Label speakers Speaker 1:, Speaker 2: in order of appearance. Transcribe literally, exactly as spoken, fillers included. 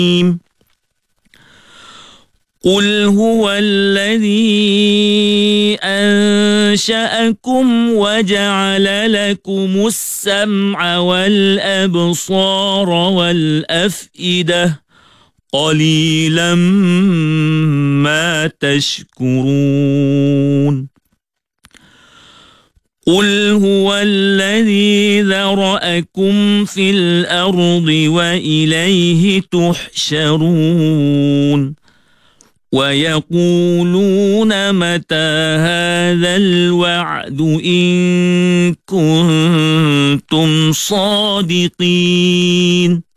Speaker 1: قل هو الذي أنشأكم وجعل لكم السمع والأبصار والأفئدة قليلا ما تشكرون قل هو الذي ذرأكم في الأرض وإليه تحشرون ويقولون متى هذا الوعد إن كنتم صادقين